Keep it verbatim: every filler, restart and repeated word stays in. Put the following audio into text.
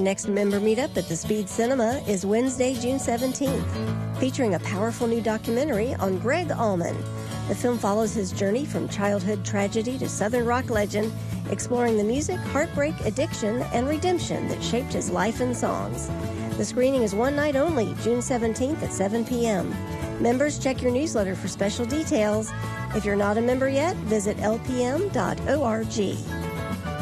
next member meetup at the Speed Cinema is Wednesday, June seventeenth, featuring a powerful new documentary on Greg Allman. The film follows his journey from childhood tragedy to Southern rock legend, exploring the music, heartbreak, addiction, and redemption that shaped his life and songs. The screening is one night only, June seventeenth at seven p.m. Members, check your newsletter for special details. If you're not a member yet, visit l p m dot org.